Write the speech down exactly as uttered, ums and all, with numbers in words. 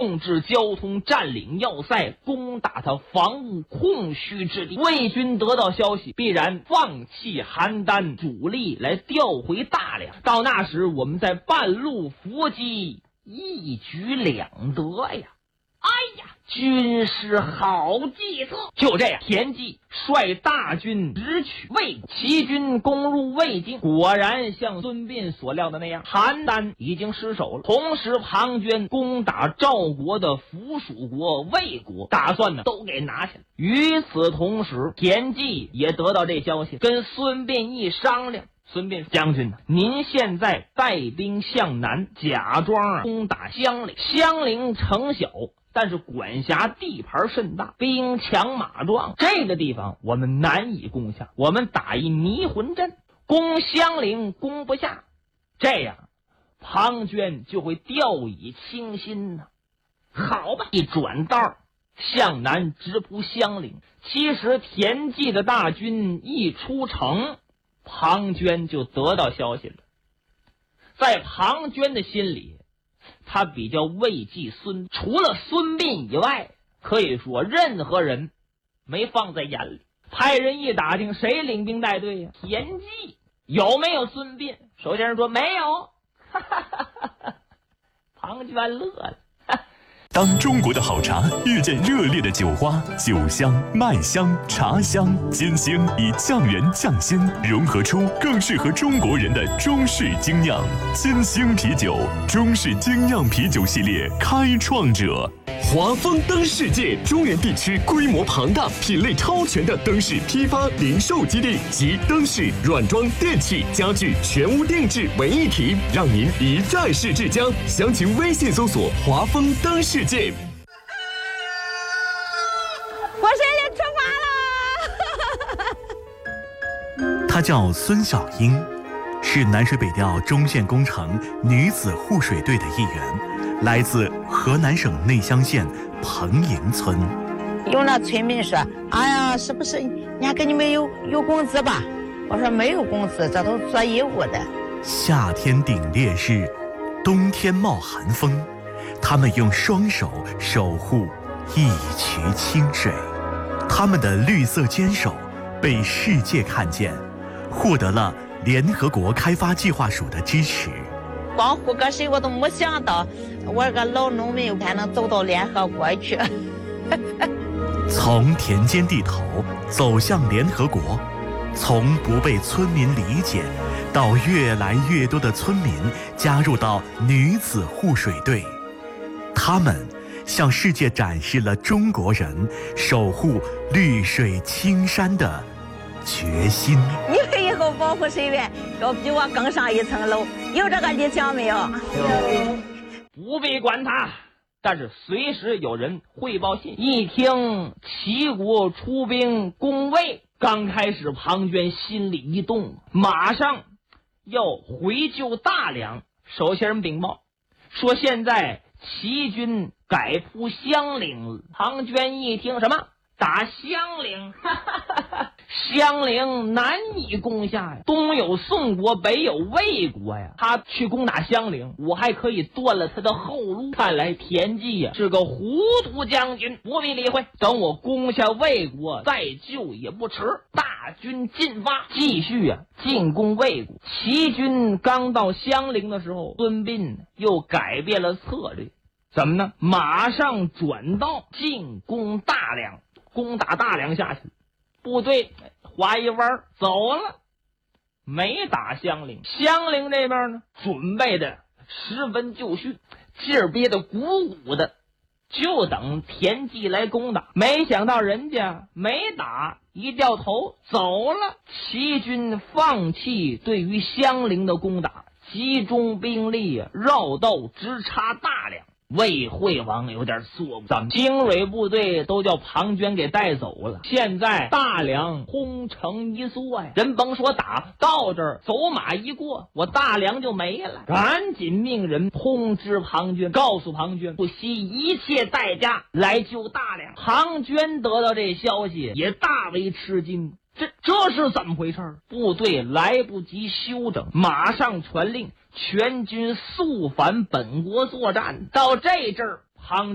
控制交通，占领要塞，攻打他防务空虚之地。魏军得到消息，必然放弃邯郸，主力来调回大梁。到那时，我们在半路伏击，一举两得呀！哎呀，军师好计策！就这样，田忌率大军直取魏国，齐军攻入魏境，果然像孙膑所料的那样，邯郸已经失守了。同时，庞涓攻打赵国的附属国魏国，打算呢都给拿下来。与此同时，田忌也得到这消息，跟孙膑一商量。孙膑说：“将军呢，您现在带兵向南，假装啊攻打襄陵。襄陵城小，但是管辖地盘甚大，兵强马壮，这个地方我们难以攻下。我们打一迷魂阵，攻襄陵攻不下，这样庞涓就会掉以轻心呢、啊。好吧，一转道向南直扑襄陵。其实田忌的大军一出城，庞涓就得到消息了。在庞涓的心里，他比较畏惧孙，除了孙膑以外，可以说任何人没放在眼里。派人一打听，谁领兵带队呀、啊？田忌。有没有孙膑？首先说没有。庞涓乐了。 当中国的好茶遇见热烈的酒花，酒香、麦香、茶香、煎香以匠人匠心融合出更适合中国人的中式精酿。煎香啤酒，中式精酿啤酒系列开创者。华丰灯世界中原地区规模庞大、品类超全的灯饰批发零售基地，集灯饰、软装、电器、家具全屋定制为一体，让您一站式至江。详情微信搜索华丰灯世界。 我现在出发了。 她叫孙小英，是南水北调中线工程女子护水队的一员，来自河南省内乡县彭营村。 有那村民说：“哎呀，是不是人家给你们有有工资吧？”我说：“没有工资，这都做义务的。” 夏天顶烈日，冬天冒寒风，他们用双手守护一渠清水，他们的绿色坚守被世界看见，获得了联合国开发计划署的支持。 光护个水我都没想到，我个老农民还能走到联合国去。 从田间地头走向联合国，从不被村民理解到越来越多的村民加入到女子护水队，他们向世界展示了中国人守护绿水青山的决心。 你们以后保护水源要比我更上一层楼，有这个理想没有？ 不必管他，但是随时有人汇报信。一听齐国出兵攻魏，刚开始庞涓心里一动，马上要回救大梁。首先人禀报说，现在齐军改扑襄陵了。庞涓一听，什么打襄陵？襄陵难以攻下呀，东有宋国，北有魏国呀，他去攻打襄陵，我还可以断了他的后路。看来田忌呀是个糊涂将军，不必理会，等我攻下魏国再救也不迟。大军进发，继续啊进攻魏国。齐军刚到襄陵的时候，孙膑又改变了策略，怎么呢？马上转道进攻大梁，攻打大梁下去。部队划一弯走了，没打襄陵。襄陵这边呢，准备的十分就绪，劲儿憋得鼓鼓的，就等田忌来攻打。没想到人家没打，一掉头走了。齐军放弃对于襄陵的攻打，集中兵力绕道直插大梁。魏惠王有点错误，咱们精锐部队都叫庞涓给带走了，现在大梁空城一座呀，人甭说打，到这儿走马一过，我大梁就没了。赶紧命人通知庞涓，告诉庞涓不惜一切代价来救大梁。庞涓得到这消息也大为吃惊，这这是怎么回事？部队来不及休整，马上传令全军速返本国作战。到这阵儿，庞